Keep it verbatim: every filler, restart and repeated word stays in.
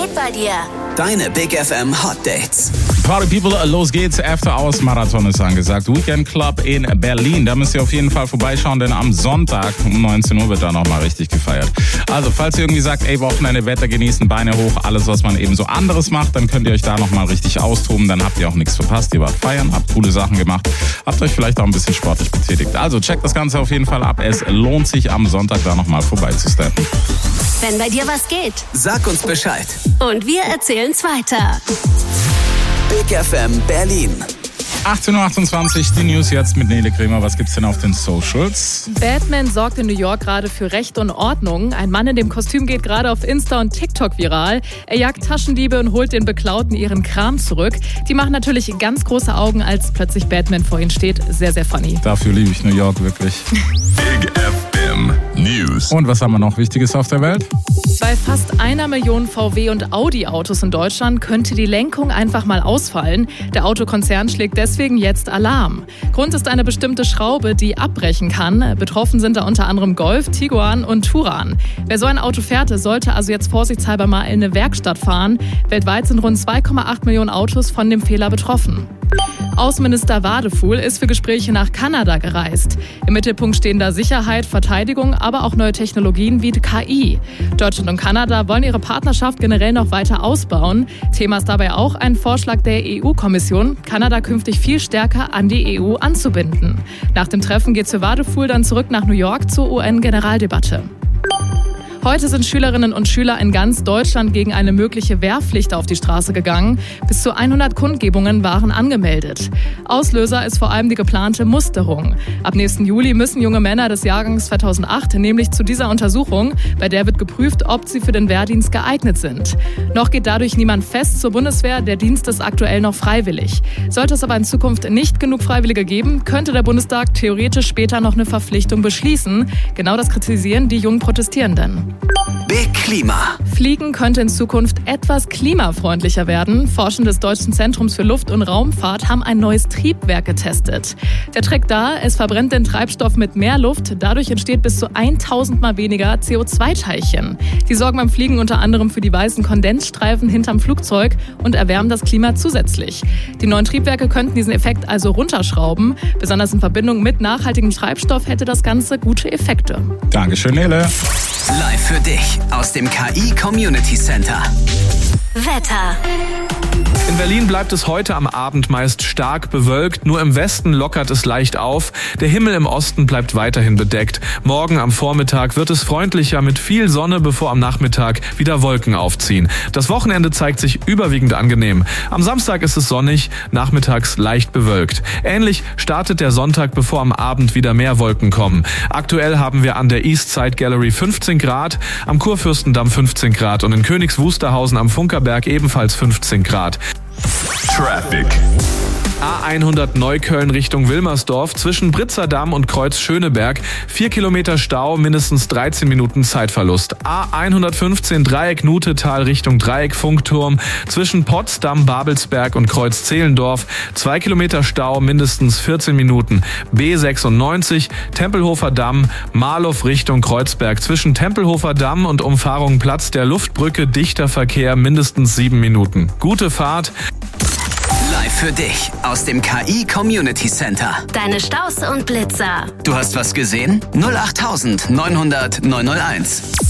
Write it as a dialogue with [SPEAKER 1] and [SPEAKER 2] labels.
[SPEAKER 1] geht bei dir?
[SPEAKER 2] Deine Big F M Hot Dates.
[SPEAKER 3] Party People, los geht's. After Hours Marathon ist angesagt. Weekend Club in Berlin. Da müsst ihr auf jeden Fall vorbeischauen, denn am Sonntag um neunzehn Uhr wird da nochmal richtig gefeiert. Also, falls ihr irgendwie sagt, ey, Wochenende, Wetter genießen, Beine hoch, alles, was man eben so anderes macht, dann könnt ihr euch da nochmal richtig austoben. Dann habt ihr auch nichts verpasst. Ihr wart feiern, habt coole Sachen gemacht, habt euch vielleicht auch ein bisschen sportlich betätigt. Also, checkt das Ganze auf jeden Fall ab. Es lohnt sich, am Sonntag da nochmal vorbeizusteppen.
[SPEAKER 1] Wenn bei dir was geht,
[SPEAKER 2] Sag uns Bescheid.
[SPEAKER 1] und wir erzählen's weiter.
[SPEAKER 2] Big F M Berlin.
[SPEAKER 3] achtzehn Uhr achtundzwanzig, die News jetzt mit Nele Kremer. Was gibt's denn auf den Socials?
[SPEAKER 4] Batman sorgt in New York gerade für Recht und Ordnung. Ein Mann in dem Kostüm geht gerade auf Insta und TikTok viral. Er jagt Taschendiebe und holt den Beklauten ihren Kram zurück. Die machen natürlich ganz große Augen, als plötzlich Batman vor ihnen steht. Sehr, sehr funny.
[SPEAKER 3] Dafür liebe ich New York wirklich.
[SPEAKER 5] Big F M News.
[SPEAKER 3] Und was haben wir noch Wichtiges auf der Welt?
[SPEAKER 4] Bei fast einer Million V W- und Audi-Autos in Deutschland könnte die Lenkung einfach mal ausfallen. Der Autokonzern schlägt deswegen jetzt Alarm. Grund ist eine bestimmte Schraube, die abbrechen kann. Betroffen sind da unter anderem Golf, Tiguan und Touran. Wer so ein Auto fährt, sollte also jetzt vorsichtshalber mal in eine Werkstatt fahren. Weltweit sind rund zwei Komma acht Millionen Autos von dem Fehler betroffen. Außenminister Wadefuhl ist für Gespräche nach Kanada gereist. Im Mittelpunkt stehen da Sicherheit, Verteidigung, aber auch neue Technologien wie K I. Deutschland und Kanada wollen ihre Partnerschaft generell noch weiter ausbauen. Thema ist dabei auch ein Vorschlag der E U-Kommission, Kanada künftig viel stärker an die E U anzubinden. Nach dem Treffen geht für Wadefuhl dann zurück nach New York zur U N-Generaldebatte. Heute sind Schülerinnen und Schüler in ganz Deutschland gegen eine mögliche Wehrpflicht auf die Straße gegangen. Bis zu hundert Kundgebungen waren angemeldet. Auslöser ist vor allem die geplante Musterung. Ab nächsten Juli müssen junge Männer des Jahrgangs zweitausendacht nämlich zu dieser Untersuchung. Bei der wird geprüft, ob sie für den Wehrdienst geeignet sind. Noch geht dadurch niemand fest zur Bundeswehr. Der Dienst ist aktuell noch freiwillig. Sollte es aber in Zukunft nicht genug Freiwillige geben, könnte der Bundestag theoretisch später noch eine Verpflichtung beschließen. Genau das kritisieren die jungen Protestierenden.
[SPEAKER 2] Big Klima.
[SPEAKER 4] Fliegen könnte in Zukunft etwas klimafreundlicher werden. Forschende des Deutschen Zentrums für Luft- und Raumfahrt haben ein neues Triebwerk getestet. Der Trick da, es verbrennt den Treibstoff mit mehr Luft. Dadurch entsteht bis zu tausend Mal weniger C O zwei Teilchen. Die sorgen beim Fliegen unter anderem für die weißen Kondensstreifen hinterm Flugzeug und erwärmen das Klima zusätzlich. Die neuen Triebwerke könnten diesen Effekt also runterschrauben. Besonders in Verbindung mit nachhaltigem Treibstoff hätte das Ganze gute Effekte.
[SPEAKER 3] Dankeschön, Nele.
[SPEAKER 2] Live für dich aus dem K I Community Center.
[SPEAKER 1] Wetter.
[SPEAKER 6] In Berlin bleibt es heute am Abend meist stark bewölkt. Nur im Westen lockert es leicht auf. Der Himmel im Osten bleibt weiterhin bedeckt. Morgen am Vormittag wird es freundlicher mit viel Sonne, bevor am Nachmittag wieder Wolken aufziehen. Das Wochenende zeigt sich überwiegend angenehm. Am Samstag ist es sonnig, nachmittags leicht bewölkt. Ähnlich startet der Sonntag, bevor am Abend wieder mehr Wolken kommen. Aktuell haben wir an der Eastside Gallery fünfzehn Grad, am Kurfürstendamm fünfzehn Grad und in Königs Wusterhausen am Funkerberg ebenfalls fünfzehn Grad.
[SPEAKER 5] Traffic.
[SPEAKER 6] A hundert Neukölln Richtung Wilmersdorf zwischen Britzerdamm und Kreuz Schöneberg. Vier Kilometer Stau, mindestens dreizehn Minuten Zeitverlust. A hundertfünfzehn Dreieck Nutetal Richtung Dreieck Funkturm zwischen Potsdam, Babelsberg und Kreuz Zehlendorf. Zwei Kilometer Stau, mindestens vierzehn Minuten. B sechsundneunzig Tempelhofer Damm, Marlow Richtung Kreuzberg zwischen Tempelhofer Damm und Umfahrung Platz der Luftbrücke dichter Verkehr, mindestens sieben Minuten. Gute Fahrt.
[SPEAKER 2] Live für dich aus dem K I Community Center.
[SPEAKER 1] Deine Staus und Blitzer.
[SPEAKER 2] Du hast was gesehen? null acht neunhundert neunhunderт neunhunderteins.